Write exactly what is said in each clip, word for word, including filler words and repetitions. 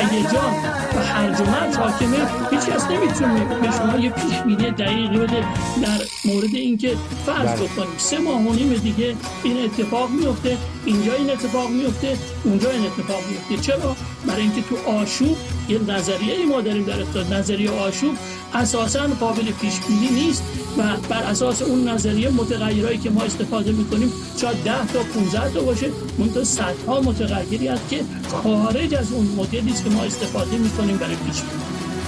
هیجان و هرج و مرج حاکمه، هیچ کس نمیتونه به شما یه پیش بینی دقیقی بده در مورد اینکه فرض بکنیم سه ماه و نیم دیگه این اتفاق میفته، اینجا این اتفاق میفته، اونجا این اتفاق میفته. چرا؟ برای اینکه تو آشوب یه نظریه ما داریم در اقتصاد. نظریه آشوب اساساً قابل پیش بینی نیست و بر اساس اون نظریه متغیرایی که ما استفاده میکنیم شاید ده تا پانزده تا باشه، منتها صدها متغیری هست که خارج از اون مدلی است که ما استفاده میکنیم برای پیش بینی.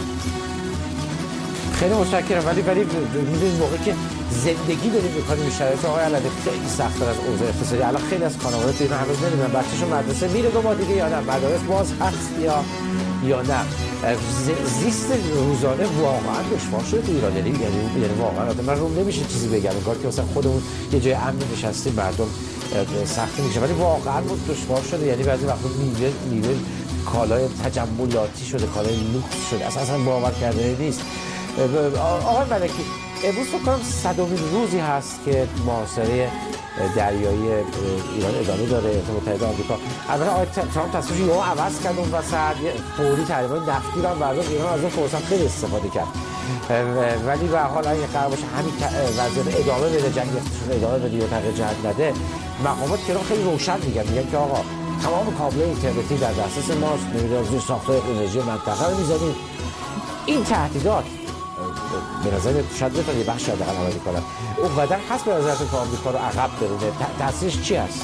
خیلی متشکرم. ولی ولی میدونید موقعی که زندگی داریم میکنیم شرایط آقای علوی خیلی سخت‌تر از اوضاع اقتصادی. الان خیلی از خانواده تو ایران هنوز نمیدونن بچه‌شون مدرسه میره دو ماه دیگه یا نه، مدارس باز هست یا یا نه. زیست روزانه واقعا دشوار شده تو ایران. یعنی یعنی واقعا من رو نمیشه چیزی بگم، انگار که مثلا خودمون یه جای امن نشستیم مردم سختی میشه، ولی واقعا دشوار شده. یعنی بعضی وقتا میوه میوه کالای تجملاتی شده، کالای لوکس شده، اصلا اصلا باور کردنی نیست. آقای ملکی، امروز فکر کنم صدمین روزی هست که محاصره دریایی ایران ادامه داره. ایالات متحده آمریکا البته آقای ترامپ تصمیمش رو عوض کرد اون وسط، فوری تحریم‌های نفتی رو هم برداشت. ایران از اون فرصت خیلی استفاده کرد، ولی به هر حال اگه قرار باشه همین وضعیت ادامه بده، جنگ اقتصادی ادامه بده یا تغییر جهت نده، مقامات که خیلی روشن میگن میگن که آقا تمام کابل اینترنتی در دسترس ماست، نمیدونم زیر ساختای انرژی منطقه رو می‌ذاریم. این تهدیدات به نظر شاید بتونه یه بخش حداقل عملی کنه. اون قدر هست به نظر که آمریکا رو عقب برونه، تاثیرش چی هست؟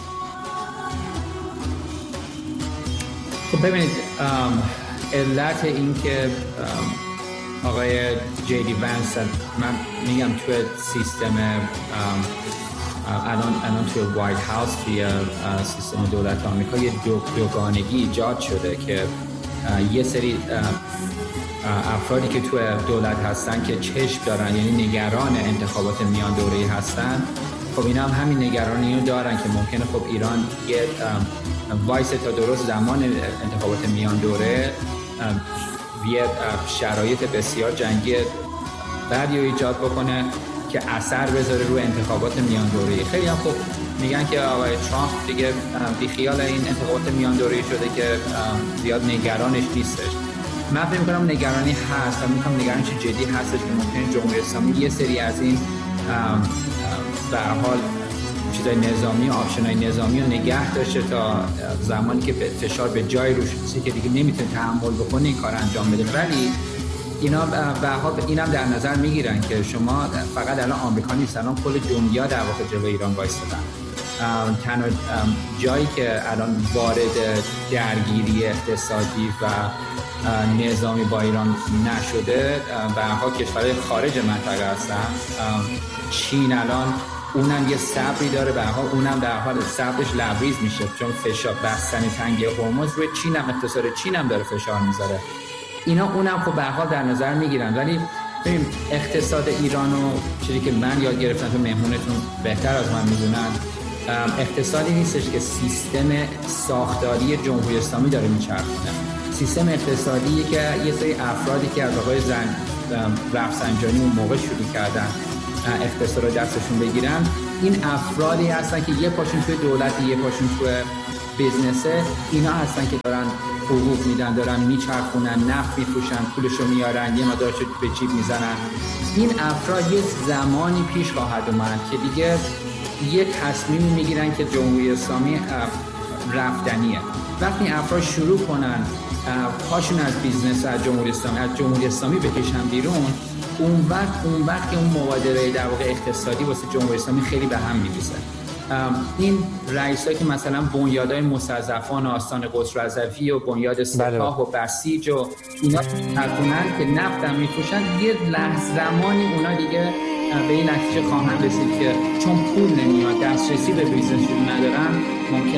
خب ببینید، علت این که آقای جی دی ونس، من میگم توی سیستم الان الان توی وایت هاوس توی سیستم دولت آمریکا یه دو دوگانگی ایجاد شده که یه سری افرادی که توی دولت هستن که چشم دارن، یعنی نگران انتخابات میان دوره‌ای هستن، خب اینا هم همین نگرانی رو دارن که ممکنه خب ایران یه وایس تا درست زمان انتخابات میان دوره یه شرایط بسیار جنگی بعدی رو ایجاد بکنه که اثر بذاره روی انتخابات میان دوره‌ای. خیلی هم خب میگن که آقای ترامپ دیگه بیخیال این انتخابات میان دوره‌ای شده که زیاد نگرانش نیستش. من فکر می‌کنم نگرانی هست و می‌گم نگرانی چه جدی هستش که ممکنه جمهوری اسلامی یه سری از این به هر حال چیزای نظامی و آپشن‌های نظامی رو نگه داشته تا زمانی که فشار به جای روش رسید که دیگه نمیتونه تحمل بکنه این کار انجام بده. ولی اینا به هر حال اینم در نظر میگیرن که شما فقط الان آمریکا نیست، الان کل دنیا در واقع جلوی ایران وایسادن. تنها جایی که الان وارد درگیری اقتصادی و نظامی با ایران نشده به هر حال کشورهای خارج منطقه هستن. چین الان اونم یه صبری داره، به هر حال اونم در حال صبرش لبریز میشه چون فشار بستن تنگه هرمز روی چین هم، اقتصاد چین هم داره فشار میذاره. اینا اونم خب به هر حال در نظر میگیرن. ولی ببین اقتصاد ایران و چیزی که من یاد گرفتم تو مهمونتون بهتر از من میدونن، اقتصادی نیستش که سیستم ساختاری جمهوری اسلامی داره میچرخونه. سیستم اقتصادی که یه سری افرادی که از آقای زن رفسنجانی اون موقع شروع کردن اقتصاد رو دستشون بگیرن، این افرادی هستن که یه پاشون توی دولت، یه پاشون توی بیزنسه، اینا هستن که دارن حقوق میدن، دارن میچرخونن، نفت میفروشن، پولشو میارن، یه مقدارشو به جیب میزنن. این افراد یه زمانی پیش خواهد اومد که دیگه یه تصمیمی میگیرن که جمهوری اسلامی رفتنیه. وقتی افراد شروع کنن پاشون از بیزنس، از جمهوری اسلامی از جمهوری اسلامی بکشن بیرون، اون وقت اون وقت که اون مبادله در واقع اقتصادی واسه جمهوری اسلامی خیلی به هم میریزه. این رئیسایی که مثلا بنیادهای مستضعفان آستان قدس رضوی و بنیاد سپاه و بسیج و اینا ترکنن که نفت هم میفروشن، یه لحظه زمانی اونا دیگه به این نتیجه خواهند رسید که چون پول نمیاد، دسترسی به بیزنسشون ندارن، ممکن